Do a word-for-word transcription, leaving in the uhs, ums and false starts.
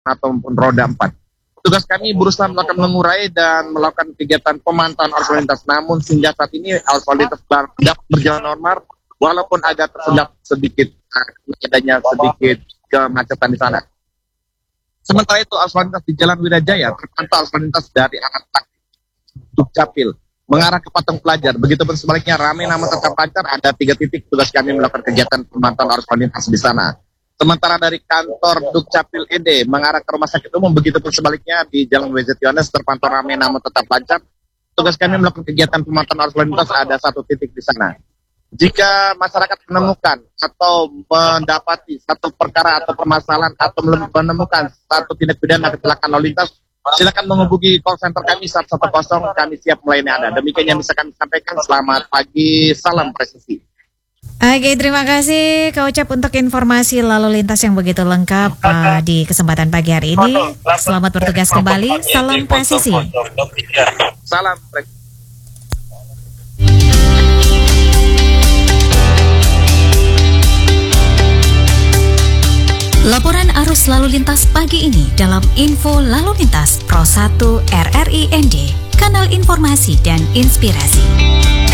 ataupun roda empat. Tugas kami berusaha melakukan mengurai dan melakukan kegiatan pemantauan arus lalu lintas. Namun hingga saat ini arus lalu lintas dapat berjalan normal, walaupun agak tersendat sedikit, adanya sedikit kemacetan di sana. Sementara itu arus lalu lintas di Jalan Wirajaya terpantau arus lalu lintas dari arah Dukcapil mengarah ke Patung Pelajar. Begitupun sebaliknya ramai namun tetap lancar. Ada tiga titik tugas kami melakukan kegiatan pemantauan arus lalu lintas di sana. Sementara dari kantor Dukcapil E D mengarah ke Rumah Sakit Umum, begitupun sebaliknya di Jalan W Z Yohanes terpantau ramai namun tetap lancar. Tugas kami melakukan kegiatan pemantauan arus lalu lintas ada satu titik di sana. Jika masyarakat menemukan atau mendapati satu perkara atau permasalahan atau menemukan satu tindak pidana kecelakaan lalu lintas, silakan menghubungi call center kami satu satu nol, kami siap melayani Anda. Demikian yang bisa kami sampaikan. Selamat pagi, salam presisi. Oke, terima kasih Kak Ucap untuk informasi lalu lintas yang begitu lengkap uh, di kesempatan pagi hari ini. Selamat bertugas kembali. Salam presisi. Salam presisi. Laporan arus lalu lintas pagi ini dalam Info Lalu Lintas Pro satu R R I N D, kanal informasi dan inspirasi.